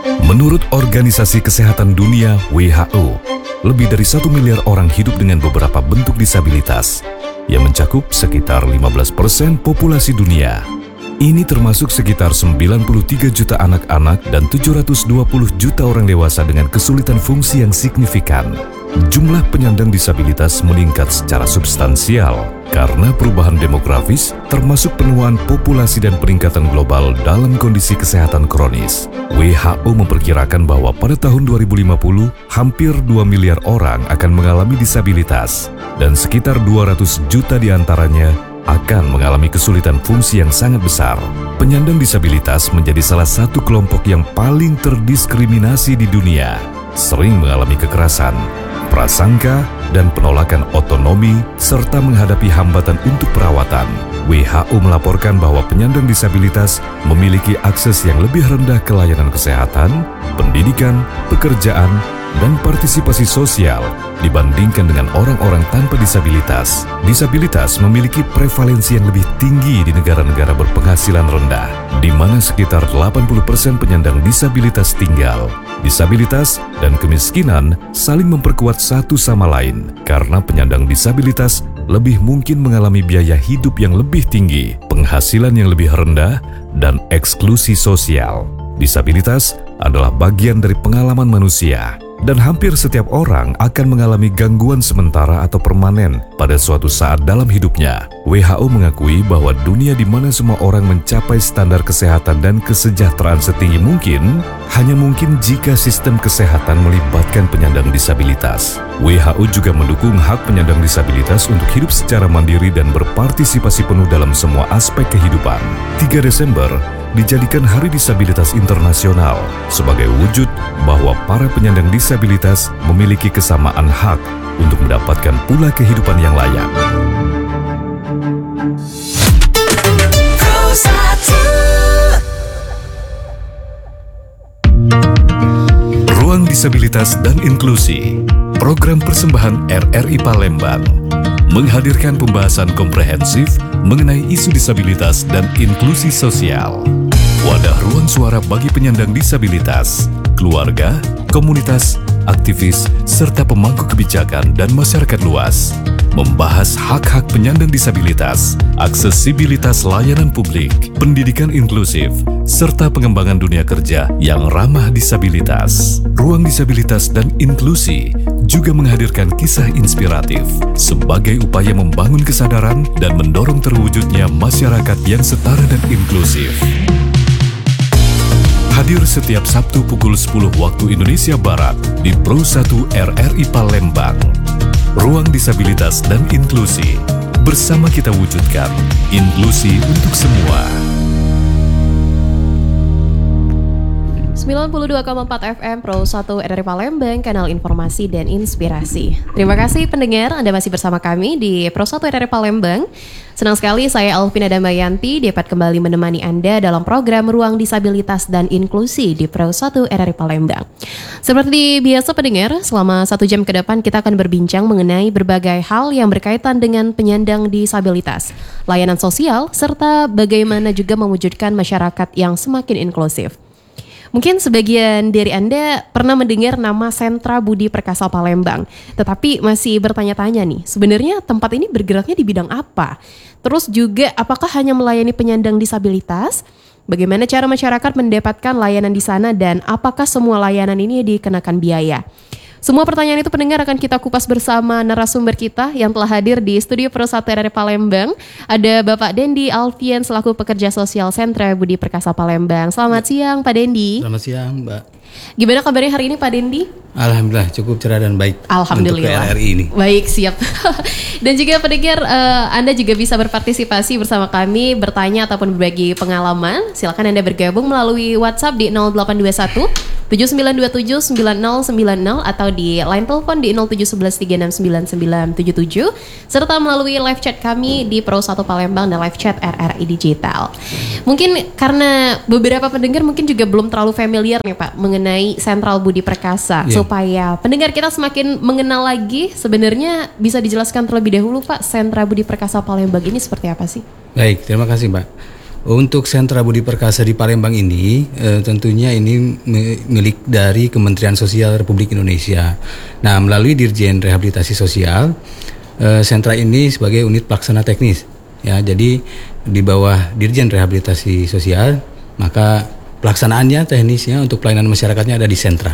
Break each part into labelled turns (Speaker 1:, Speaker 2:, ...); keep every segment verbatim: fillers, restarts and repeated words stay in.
Speaker 1: Menurut Organisasi Kesehatan Dunia W H O, lebih dari satu miliar orang hidup dengan beberapa bentuk disabilitas yang mencakup sekitar lima belas persen populasi dunia. Ini termasuk sekitar sembilan puluh tiga juta anak-anak dan tujuh ratus dua puluh juta orang dewasa dengan kesulitan fungsi yang signifikan. Jumlah penyandang disabilitas meningkat secara substansial karena perubahan demografis, termasuk penuaan populasi dan peningkatan global dalam kondisi kesehatan kronis. W H O memperkirakan bahwa pada tahun dua ribu lima puluh, hampir dua miliar orang akan mengalami disabilitas dan sekitar dua ratus juta diantaranya akan mengalami kesulitan fungsi yang sangat besar. Penyandang disabilitas menjadi salah satu kelompok yang paling terdiskriminasi di dunia, sering mengalami kekerasan, prasangka, dan penolakan otonomi, serta menghadapi hambatan untuk perawatan. W H O melaporkan bahwa penyandang disabilitas memiliki akses yang lebih rendah ke layanan kesehatan, pendidikan, pekerjaan, dan partisipasi sosial dibandingkan dengan orang-orang tanpa disabilitas. Disabilitas memiliki prevalensi yang lebih tinggi di negara-negara berpenghasilan rendah, di mana sekitar delapan puluh persen penyandang disabilitas tinggal. Disabilitas dan kemiskinan saling memperkuat satu sama lain, karena penyandang disabilitas lebih mungkin mengalami biaya hidup yang lebih tinggi, penghasilan yang lebih rendah, dan eksklusi sosial. Disabilitas adalah bagian dari pengalaman manusia, dan hampir setiap orang akan mengalami gangguan sementara atau permanen pada suatu saat dalam hidupnya. W H O mengakui bahwa dunia di mana semua orang mencapai standar kesehatan dan kesejahteraan setinggi mungkin, hanya mungkin jika sistem kesehatan melibatkan penyandang disabilitas. W H O juga mendukung hak penyandang disabilitas untuk hidup secara mandiri dan berpartisipasi penuh dalam semua aspek kehidupan. tiga Desember dijadikan Hari Disabilitas Internasional sebagai wujud bahwa para penyandang disabilitas memiliki kesamaan hak untuk mendapatkan pula kehidupan yang layak. Ruang Disabilitas dan Inklusi, program persembahan R R I Palembang, menghadirkan pembahasan komprehensif mengenai isu disabilitas dan inklusi sosial. Wadah ruang suara bagi penyandang disabilitas, keluarga, komunitas, aktivis, serta pemangku kebijakan dan masyarakat luas. Membahas hak-hak penyandang disabilitas, aksesibilitas layanan publik, pendidikan inklusif, serta pengembangan dunia kerja yang ramah disabilitas. Ruang Disabilitas dan Inklusi juga menghadirkan kisah inspiratif sebagai upaya membangun kesadaran dan mendorong terwujudnya masyarakat yang setara dan inklusif. Hadir setiap Sabtu pukul sepuluh waktu Indonesia Barat di Pro satu R R I Palembang. Ruang Disabilitas dan Inklusi. Bersama kita wujudkan inklusi untuk semua.
Speaker 2: sembilan puluh dua koma empat F M Pro satu R R I Palembang, kanal informasi dan inspirasi. Terima kasih pendengar, Anda masih bersama kami di Pro satu R R I Palembang. Senang sekali saya Alvina Damayanti dapat kembali menemani Anda dalam program Ruang Disabilitas dan Inklusi di Pro satu R R I Palembang. Seperti biasa pendengar, selama satu jam ke depan kita akan berbincang mengenai berbagai hal yang berkaitan dengan penyandang disabilitas, layanan sosial, serta bagaimana juga mewujudkan masyarakat yang semakin inklusif. Mungkin sebagian dari Anda pernah mendengar nama Sentra Budi Perkasa Palembang, tetapi masih bertanya-tanya nih, sebenarnya tempat ini bergeraknya di bidang apa? Terus juga apakah hanya melayani penyandang disabilitas? Bagaimana cara masyarakat mendapatkan layanan di sana dan apakah semua layanan ini dikenakan biaya? Semua pertanyaan itu pendengar akan kita kupas bersama narasumber kita yang telah hadir di studio Pro satu R R I Palembang. Ada Bapak Dendi Alfian selaku pekerja sosial Sentra Budi Perkasa Palembang. Selamat siang Pak Dendi.
Speaker 3: Selamat siang Mbak.
Speaker 2: Gimana kabarnya hari ini Pak Dendi?
Speaker 3: Alhamdulillah cukup cerah dan baik.
Speaker 2: Alhamdulillah.
Speaker 3: Untuk R R I ini.
Speaker 2: Baik, siap. Dan juga pendengar, uh, Anda juga bisa berpartisipasi bersama kami, bertanya ataupun berbagi pengalaman. Silakan Anda bergabung melalui WhatsApp di nol delapan dua satu tujuh sembilan dua tujuh sembilan nol sembilan nol atau di line telepon di nol tujuh satu satu tiga enam sembilan sembilan tujuh tujuh serta melalui live chat kami di Pro satu Palembang dan live chat R R I Digital. Mungkin karena beberapa pendengar mungkin juga belum terlalu familiar nih Pak mengenai Sentral Budi Perkasa, yeah. Supaya pendengar kita semakin mengenal lagi, sebenarnya bisa dijelaskan terlebih dahulu Pak, Sentra Budi Perkasa Palembang ini seperti apa sih?
Speaker 3: Baik, terima kasih Mbak. Untuk Sentra Budi Perkasa di Palembang ini eh, tentunya ini milik dari Kementerian Sosial Republik Indonesia. Nah, melalui Dirjen Rehabilitasi Sosial, eh, sentra ini sebagai unit pelaksana teknis. Ya, jadi di bawah Dirjen Rehabilitasi Sosial, maka pelaksanaannya teknisnya untuk pelayanan masyarakatnya ada di sentra.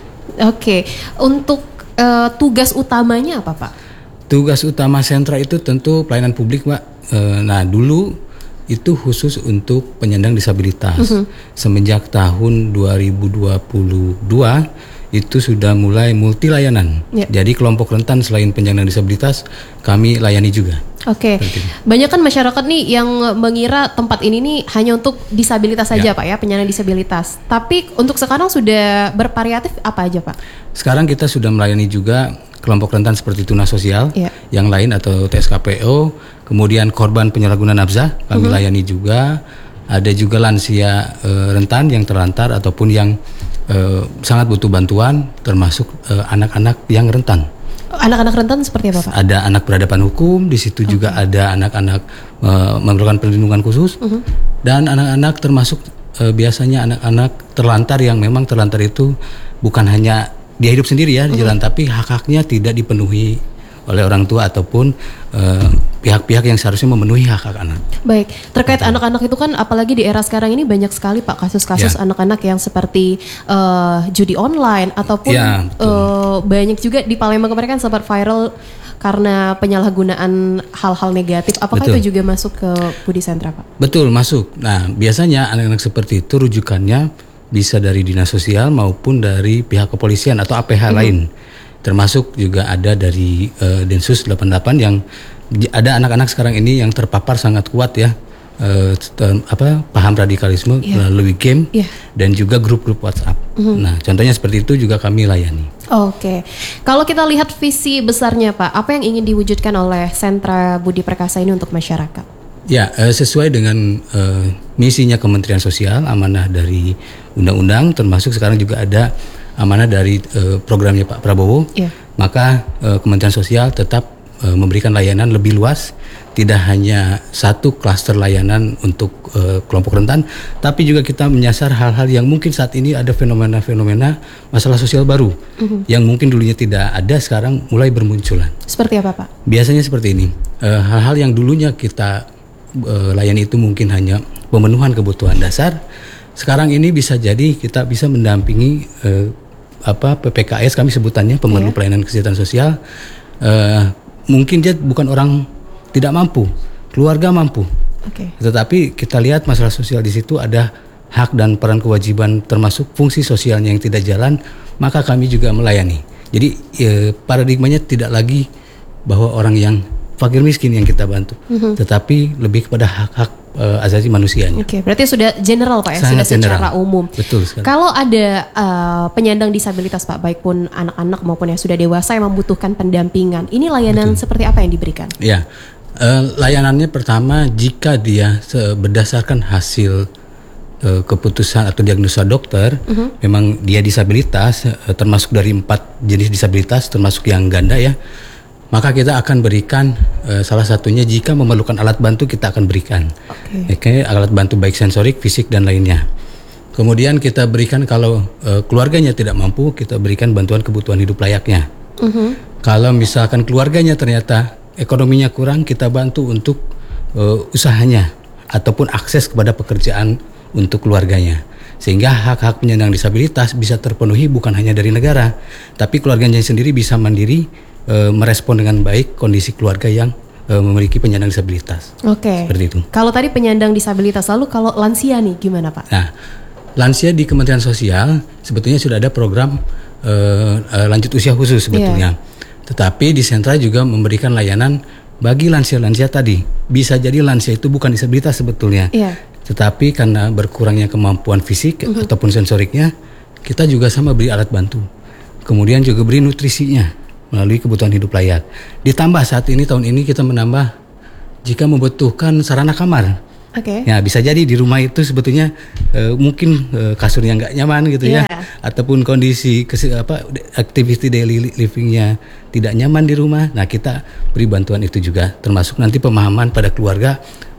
Speaker 2: Oke, untuk uh, tugas utamanya apa, Pak?
Speaker 3: Tugas utama sentra itu tentu pelayanan publik, Pak. E, nah, dulu itu khusus untuk penyandang disabilitas. Uh-huh. Semenjak tahun dua ribu dua puluh dua itu sudah mulai multi layanan. Yeah. Jadi kelompok rentan selain penyandang disabilitas kami layani juga.
Speaker 2: Oke, okay. Banyak kan masyarakat nih yang mengira tempat ini nih hanya untuk disabilitas saja, yeah. Pak ya, penyandang disabilitas. Tapi untuk sekarang sudah bervariatif apa aja, Pak? Sekarang
Speaker 3: kita sudah melayani juga kelompok rentan seperti tuna sosial, yeah. yang lain atau T S K P O, kemudian korban penyalahgunaan nafsa kami uh-huh. layani juga. Ada juga lansia e, rentan yang terlantar ataupun yang e, sangat butuh bantuan, termasuk e, anak-anak yang rentan.
Speaker 2: Anak-anak rentan seperti apa, Pak?
Speaker 3: Ada anak berhadapan hukum, di situ okay. juga ada anak-anak e, memerlukan perlindungan khusus, uh-huh. dan anak-anak termasuk e, biasanya anak-anak terlantar yang memang terlantar itu bukan hanya dia hidup sendiri ya di jalan, mm-hmm. tapi hak-haknya tidak dipenuhi oleh orang tua ataupun uh, pihak-pihak yang seharusnya memenuhi hak-hak anak.
Speaker 2: Baik, terkait Betul. anak-anak itu kan apalagi di era sekarang ini banyak sekali, Pak, kasus-kasus ya. anak-anak yang seperti uh, judi online ataupun ya, uh, banyak juga di Palembang kemarin kan sempat viral karena penyalahgunaan hal-hal negatif. Apakah Betul. itu juga masuk ke Budi Sentra, Pak?
Speaker 3: Betul, masuk. Nah, biasanya anak-anak seperti itu rujukannya bisa dari dinas sosial maupun dari pihak kepolisian atau A P H mm-hmm. lain, termasuk juga ada dari uh, Densus delapan puluh delapan yang ada anak-anak sekarang ini yang terpapar sangat kuat ya, uh, ter, apa paham radikalisme yeah. melalui game yeah. dan juga grup-grup WhatsApp. Mm-hmm. Nah, contohnya seperti itu juga kami layani.
Speaker 2: Oke, okay. Kalau kita lihat visi besarnya, Pak, apa yang ingin diwujudkan oleh Sentra Budi Perkasa ini untuk masyarakat?
Speaker 3: Ya, sesuai dengan uh, misinya Kementerian Sosial, amanah dari undang-undang, termasuk sekarang juga ada amanah dari uh, programnya Pak Prabowo. Yeah. Maka uh, Kementerian Sosial tetap uh, memberikan layanan lebih luas, tidak hanya satu klaster layanan untuk uh, kelompok rentan, tapi juga kita menyasar hal-hal yang mungkin saat ini ada fenomena-fenomena masalah sosial baru, mm-hmm. yang mungkin dulunya tidak ada, sekarang mulai bermunculan.
Speaker 2: Seperti apa, Pak?
Speaker 3: Biasanya seperti ini, uh, hal-hal yang dulunya kita layani itu mungkin hanya pemenuhan kebutuhan dasar. Sekarang ini bisa jadi kita bisa mendampingi eh, apa P P K S kami sebutannya, pemenuh yeah. pelayanan kesehatan sosial. Eh, mungkin dia bukan orang tidak mampu, keluarga mampu. Okay. Tetapi kita lihat masalah sosial di situ ada hak dan peran kewajiban termasuk fungsi sosialnya yang tidak jalan, maka kami juga melayani. Jadi eh, paradigmanya tidak lagi bahwa orang yang fakir miskin yang kita bantu, mm-hmm. tetapi lebih kepada hak-hak uh, asasi manusianya.
Speaker 2: Oke, okay, berarti sudah general, Pak ya,
Speaker 3: Sangat
Speaker 2: sudah
Speaker 3: general.
Speaker 2: Secara umum.
Speaker 3: Betul sekali.
Speaker 2: Kalau ada uh, penyandang disabilitas, Pak, baik pun anak-anak maupun yang sudah dewasa yang membutuhkan pendampingan, ini layanan Betul. seperti apa yang diberikan? Ya,
Speaker 3: uh, layanannya pertama jika dia se- berdasarkan hasil uh, keputusan atau diagnosa dokter, mm-hmm. memang dia disabilitas, uh, termasuk dari empat jenis disabilitas, termasuk yang ganda ya. Maka kita akan berikan uh, salah satunya jika memerlukan alat bantu kita akan berikan. Oke. Okay. Okay, alat bantu baik sensorik, fisik dan lainnya. Kemudian kita berikan kalau uh, keluarganya tidak mampu, kita berikan bantuan kebutuhan hidup layaknya. Uh-huh. Kalau misalkan keluarganya ternyata ekonominya kurang, kita bantu untuk uh, usahanya ataupun akses kepada pekerjaan untuk keluarganya. Sehingga hak-hak penyandang disabilitas bisa terpenuhi bukan hanya dari negara, tapi keluarganya sendiri bisa mandiri e, merespon dengan baik kondisi keluarga yang e, memiliki penyandang disabilitas.
Speaker 2: Oke. Seperti itu. Kalau tadi penyandang disabilitas, lalu kalau lansia nih gimana, Pak?
Speaker 3: Nah, lansia di Kementerian Sosial sebetulnya sudah ada program e, e, lanjut usia khusus sebetulnya. Yeah. Tetapi di sentra juga memberikan layanan bagi lansia-lansia tadi. Bisa jadi lansia itu bukan disabilitas sebetulnya. Yeah. Tetapi karena berkurangnya kemampuan fisik uh-huh. ataupun sensoriknya, kita juga sama beri alat bantu. Kemudian juga beri nutrisinya melalui kebutuhan hidup layak. Ditambah saat ini tahun ini kita menambah jika membutuhkan sarana kamar. Oke. Okay. Ya bisa jadi di rumah itu sebetulnya e, mungkin e, kasurnya nggak nyaman gitu yeah. ya, ataupun kondisi kesi, apa activity daily livingnya tidak nyaman di rumah. Nah kita beri bantuan itu juga, termasuk nanti pemahaman pada keluarga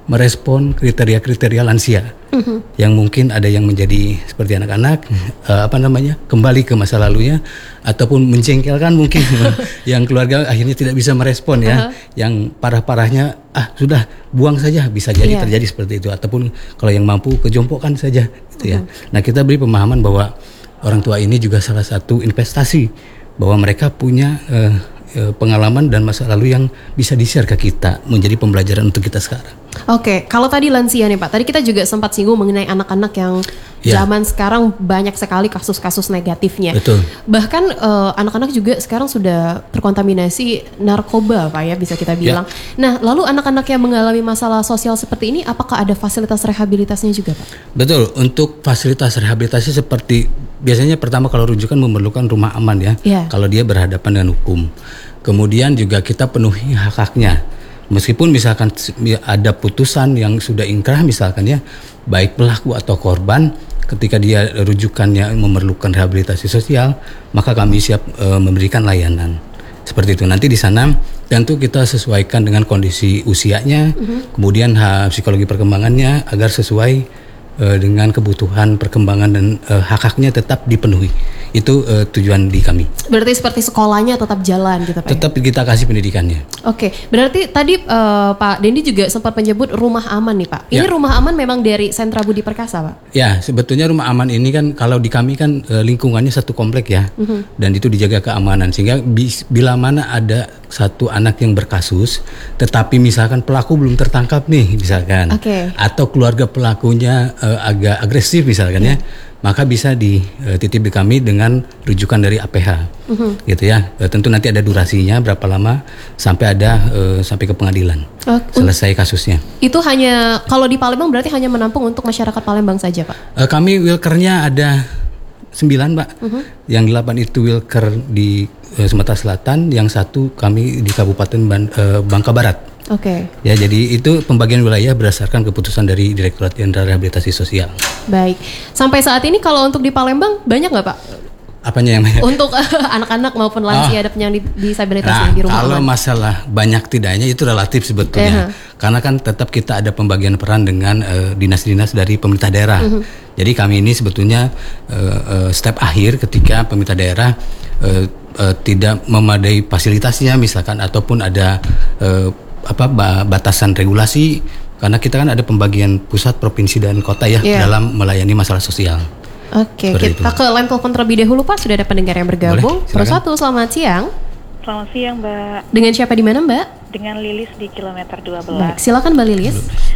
Speaker 3: merespon kriteria-kriteria lansia mm-hmm. yang mungkin ada yang menjadi seperti anak-anak uh, apa namanya kembali ke masa lalunya ataupun menjengkelkan mungkin yang keluarga akhirnya tidak bisa merespon ya, uh-huh. yang parah-parahnya ah sudah buang saja, bisa jadi yeah. terjadi seperti itu, ataupun kalau yang mampu kejompokkan saja gitu ya. Uh-huh. Nah, kita beri pemahaman bahwa orang tua ini juga salah satu investasi, bahwa mereka punya uh, pengalaman dan masa lalu yang bisa di-share ke kita, menjadi pembelajaran untuk kita sekarang.
Speaker 2: Oke, kalau tadi lansia nih Pak, tadi kita juga sempat singgung mengenai anak-anak yang ya. zaman sekarang banyak sekali kasus-kasus negatifnya.
Speaker 3: Betul.
Speaker 2: Bahkan uh, anak-anak juga sekarang sudah terkontaminasi narkoba Pak ya, bisa kita bilang. Ya. Nah, lalu anak-anak yang mengalami masalah sosial seperti ini, apakah ada fasilitas rehabilitasinya juga Pak?
Speaker 3: Betul, untuk fasilitas rehabilitasi seperti biasanya pertama kalau rujukan memerlukan rumah aman ya, ya. Kalau dia berhadapan dengan hukum. Kemudian juga kita penuhi hak-haknya. Meskipun misalkan ada putusan yang sudah ingkrah misalkan ya, baik pelaku atau korban, ketika dia rujukannya memerlukan rehabilitasi sosial, maka kami siap e, memberikan layanan. Seperti itu. Nanti di sana tentu kita sesuaikan dengan kondisi usianya, mm-hmm. kemudian ha, psikologi perkembangannya agar sesuai e, dengan kebutuhan perkembangan dan e, hak-haknya tetap dipenuhi. Itu uh, tujuan di kami.
Speaker 2: Berarti seperti sekolahnya tetap jalan gitu Pak?
Speaker 3: Tetap ya? Kita kasih pendidikannya.
Speaker 2: Oke, berarti tadi uh, Pak Dendi juga sempat menyebut rumah aman nih Pak. Ini ya. Rumah aman memang dari Sentra Budi Perkasa Pak? Ya,
Speaker 3: sebetulnya rumah aman ini kan kalau di kami kan uh, lingkungannya satu komplek ya, uh-huh. dan itu dijaga keamanan sehingga bis, bila mana ada satu anak yang berkasus, tetapi misalkan pelaku belum tertangkap nih misalkan, okay. atau keluarga pelakunya uh, agak agresif misalkan yeah. ya. Maka bisa dititip di kami dengan rujukan dari A P H, uh-huh. gitu ya. E, tentu nanti ada durasinya berapa lama sampai ada e, sampai ke pengadilan uh, selesai kasusnya.
Speaker 2: Itu hanya kalau di Palembang berarti hanya menampung untuk masyarakat Palembang saja Pak?
Speaker 3: E, kami wilkernya ada sembilan Pak, uh-huh. yang delapan itu wilker di e, Sumatera Selatan, yang satu kami di Kabupaten Ban, e, Bangka Barat.
Speaker 2: Oke.
Speaker 3: Okay. Ya, jadi itu pembagian wilayah berdasarkan keputusan dari Direktorat Jenderal Rehabilitasi Sosial.
Speaker 2: Baik. Sampai saat ini kalau untuk di Palembang banyak nggak Pak?
Speaker 3: Apanya yang banyak?
Speaker 2: Untuk uh, anak-anak maupun lansia oh. ada penyandang disabilitas
Speaker 3: nah,
Speaker 2: yang di rumah
Speaker 3: kalau
Speaker 2: aman.
Speaker 3: Masalah banyak tidaknya itu relatif sebetulnya. Uh-huh. Karena kan tetap kita ada pembagian peran dengan uh, dinas-dinas dari pemerintah daerah. Uh-huh. Jadi kami ini sebetulnya uh, uh, step akhir ketika pemerintah daerah uh, uh, tidak memadai fasilitasnya misalkan, ataupun ada uh, apa batasan regulasi, karena kita kan ada pembagian pusat, provinsi dan kota ya, yeah. dalam melayani masalah sosial.
Speaker 2: Oke, okay, kita itu. Ke line telepon terlebih dahulu Pak, sudah ada pendengar yang bergabung. Pro satu, selamat siang.
Speaker 4: Selamat siang Mbak.
Speaker 2: Dengan siapa di mana Mbak?
Speaker 4: Dengan Lilis di kilometer dua belas.
Speaker 2: Baik, silakan Mbak Lilis.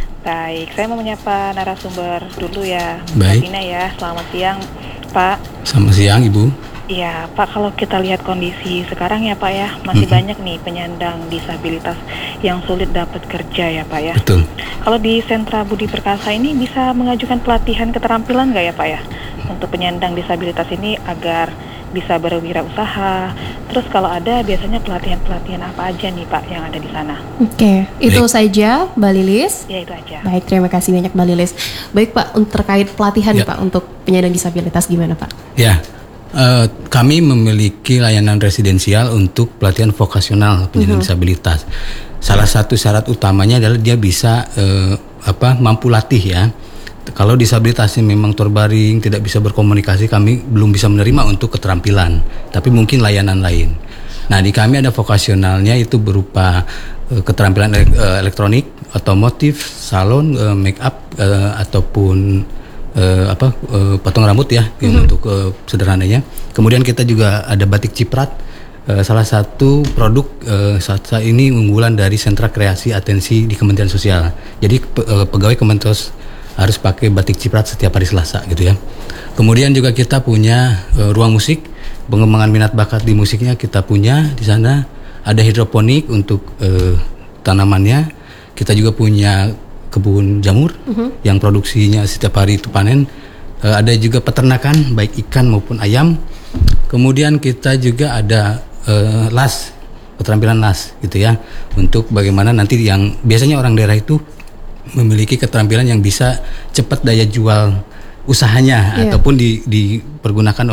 Speaker 4: Baik, saya mau menyapa narasumber dulu ya.
Speaker 3: Baik.
Speaker 4: Mbak Dina ya, selamat siang Pak.
Speaker 3: Selamat siang Ibu.
Speaker 4: Iya Pak, kalau kita lihat kondisi sekarang ya Pak ya, masih mm-hmm. banyak nih penyandang disabilitas yang sulit dapat kerja ya Pak ya.
Speaker 3: Betul.
Speaker 4: Kalau di Sentra Budi Perkasa ini bisa mengajukan pelatihan keterampilan nggak ya Pak ya, untuk penyandang disabilitas ini agar bisa berwirausaha. Terus kalau ada biasanya pelatihan-pelatihan apa aja nih Pak yang ada di sana?
Speaker 2: Oke, okay. itu Baik. saja Mbak Lilis.
Speaker 4: Ya itu aja.
Speaker 2: Baik, terima kasih banyak Mbak Lilis. Baik Pak, untuk terkait pelatihan ya. nih Pak untuk penyandang disabilitas gimana Pak?
Speaker 3: Ya. Uh, kami memiliki layanan residensial untuk pelatihan vokasional penyandang uh-huh. disabilitas. Salah satu syarat utamanya adalah dia bisa uh, apa mampu latih ya. Kalau disabilitasnya memang terbaring, tidak bisa berkomunikasi, kami belum bisa menerima untuk keterampilan, tapi mungkin layanan lain. Nah, di kami ada vokasionalnya, itu berupa uh, keterampilan elek- uh, elektronik, otomotif, salon, uh, make up uh, ataupun Uh, apa uh, potong rambut ya, mm-hmm. untuk uh, sederhananya. Kemudian kita juga ada batik ciprat, uh, salah satu produk uh, saat, saat ini unggulan dari Sentra Kreasi Atensi di Kementerian Sosial. Jadi pe, uh, pegawai Kementerian harus pakai batik ciprat setiap hari Selasa gitu ya. Kemudian juga kita punya uh, ruang musik, pengembangan minat bakat di musiknya kita punya di sana. Ada hidroponik untuk uh, tanamannya. Kita juga punya kebun jamur uh-huh. yang produksinya setiap hari itu panen. Uh, ada juga peternakan baik ikan maupun ayam. Kemudian kita juga ada uh, las, keterampilan las gitu ya, untuk bagaimana nanti yang biasanya orang daerah itu memiliki keterampilan yang bisa cepat daya jual usahanya, yeah. ataupun di, dipergunakan